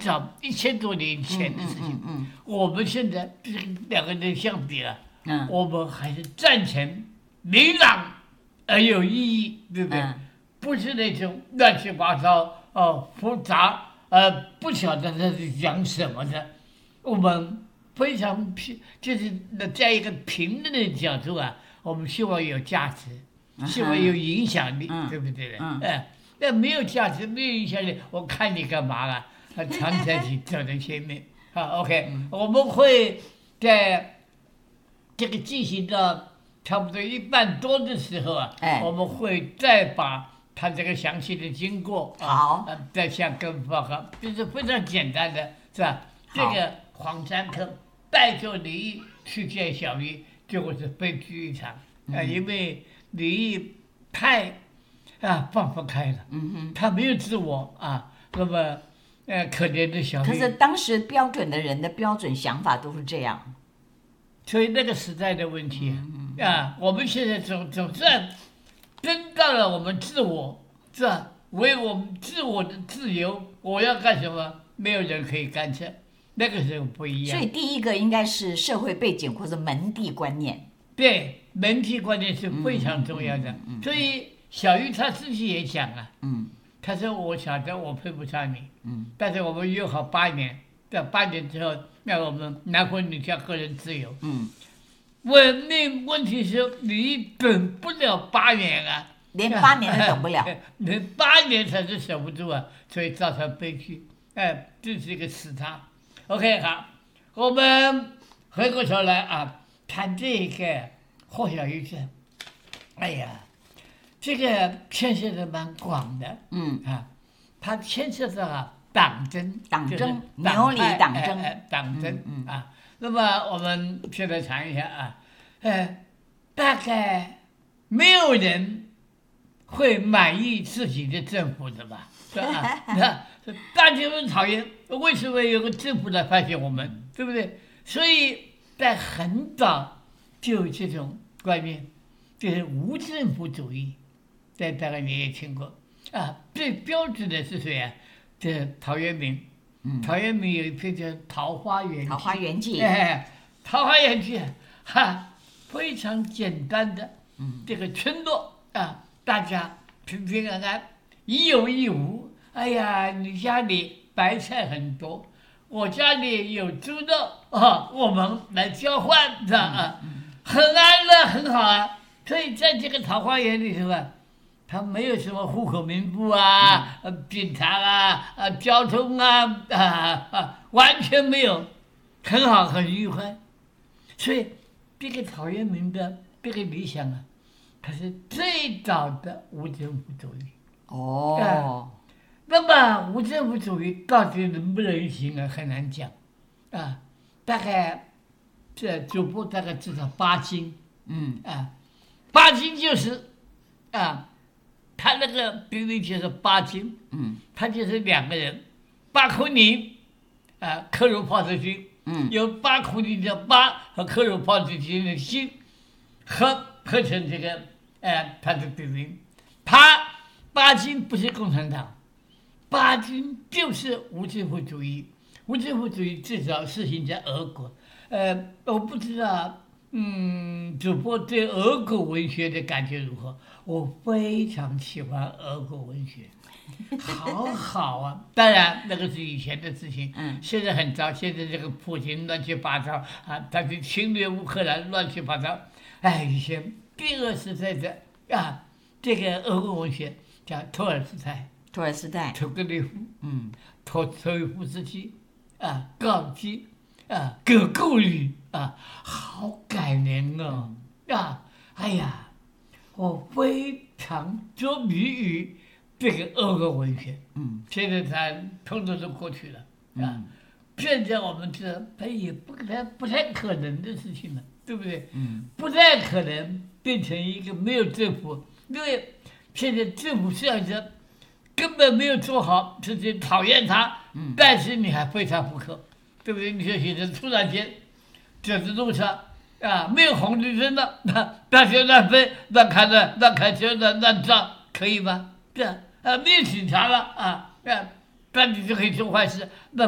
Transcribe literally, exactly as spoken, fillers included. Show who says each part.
Speaker 1: 早一千多年前的事情。嗯嗯嗯嗯、我们现在两个人相比了，嗯、我们还是战前明朗而有意义，对不对？嗯、不是那种乱七八糟、呃复杂、呃不晓得他是讲什么的。我们非常平，就是在一个平等的角度啊，我们希望有价值，希望有影响力，嗯、对不对？嗯。呃那没有价值，没有影响力，我看你干嘛啊？常在一起走在前面。好 ，OK，、嗯、我们会在这个进行到差不多一半多的时候啊，哎、我们会再把它这个详细的经过啊，
Speaker 2: 好
Speaker 1: 呃、再向各位报告。这是非常简单的，是吧？这个黄山客带着李毅去见小玉，结果是悲剧一场啊、嗯呃，因为李毅太。啊，放不开了，嗯哼，他没有自我啊，那么，呃，可怜的小玉。
Speaker 2: 可是当时标准的人的标准想法都是这样，
Speaker 1: 所以那个时代的问题、嗯、啊，我们现在总总算争到了我们自我，是吧？为我们自我的自由，我要干什么，没有人可以干涉，那个时候不一样。
Speaker 2: 所以第一个应该是社会背景或者门第观念。
Speaker 1: 对，门第观念是非常重要的，嗯嗯嗯、所以。小玉他自己也讲啊，嗯，他说我晓得我配不上你，嗯，但是我们约好八年，在八年之后，让我们男婚女嫁，个人自由，嗯，问命问题是你等不了八年啊，
Speaker 2: 连八年都等不了，
Speaker 1: 连八年他是守不住啊，所以造成悲剧，哎，这是一个死叉。OK， 好，我们回过头来啊，谈这个霍小玉这，哎呀。这个牵涉的蛮广的，嗯啊，它牵涉到啊党争，
Speaker 2: 党争，牛里党争，
Speaker 1: 呃呃、党争、嗯嗯、啊。那么我们现在谈一下啊，呃，大概没有人会满意自己的政府的吧？是吧？那大家都讨厌，为什么有个政府来发现我们，对不对？所以在很早就有这种观念，就是无政府主义。这大概你也听过啊，最标志的是谁啊？这陶渊明。嗯，陶渊明有一篇叫《桃花源记》。
Speaker 2: 桃花源记。
Speaker 1: 哎，桃花源记，哈，非常简单的，嗯，这个村落啊，大家平平安安，一有一无。哎呀，你家里白菜很多，我家里有猪肉啊，我们来交换的啊，嗯、很安乐，很好啊。所以在这个桃花源里头啊。他没有什么户口名簿啊、嗯、警察啊、啊交通啊啊啊，完全没有，很好，很愉快。所以这个陶渊明的这个理想啊，它是最早的无政府主义。
Speaker 2: 哦、
Speaker 1: 啊，那么无政府主义到底能不能行啊？很难讲啊。大概这主播大概至少八经，嗯啊，八经就是啊。他那个比喻就是八经，嗯，他就是两个人，八口宁，啊，克如炮子军，嗯，有八口宁的八和克如炮子军的心合合成这个，呃，他的比喻。他八经不是共产党，八经就是无政府主义。无政府主义至少实行在俄国，呃，我不知道。嗯，主播对俄国文学的感觉如何？我非常喜欢俄国文学，好好啊！当然，那个是以前的事情，嗯，现在很糟。现在这个普京乱七八糟啊，他去侵略乌克兰，乱七八糟。哎，以前第二时代的啊，这个俄国文学叫托尔斯泰，
Speaker 2: 托尔斯泰，
Speaker 1: 屠格涅夫，嗯，托托伊夫斯基，啊，高基。啊，葛构语啊，好感人哦！啊，哎呀，我非常着迷于这个俄国文学。嗯，现在它通通都过去了啊。嗯、现在我们知道，它也不太不太可能的事情了，对不对？嗯，不太可能变成一个没有政府，因为现在政府这样子根本没有做好，自己讨厌他，嗯，但是你还非他不可。对不对？你说现在突然间，走在路上啊，没有红绿灯了，那大学乱飞、乱开的、乱开车的、乱撞，可以吗？这啊，没有警察了啊，啊，那你就可以做坏事，那